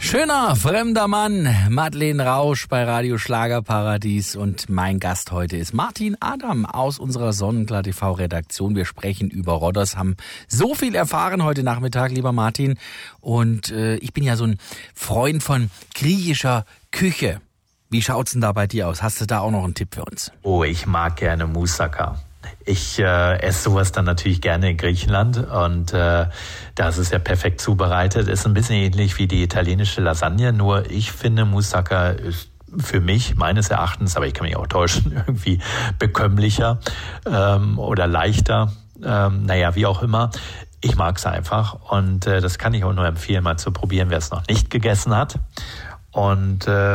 Schöner, fremder Mann, Madeleine Rausch bei Radio Schlagerparadies und mein Gast heute ist Martin Adam aus unserer Sonnenklar TV Redaktion. Wir sprechen über Rhodos, haben so viel erfahren heute Nachmittag, lieber Martin. Und ich bin ja so ein Freund von griechischer Küche. Wie schaut's denn da bei dir aus? Hast du da auch noch einen Tipp für uns? Oh, ich mag gerne Moussaka. Ich esse sowas dann natürlich gerne in Griechenland und das ist ja perfekt zubereitet. Ist ein bisschen ähnlich wie die italienische Lasagne, nur ich finde Moussaka ist für mich, meines Erachtens, aber ich kann mich auch täuschen, irgendwie bekömmlicher oder leichter, wie auch immer. Ich mag es einfach und das kann ich auch nur empfehlen, mal zu probieren, wer es noch nicht gegessen hat. Und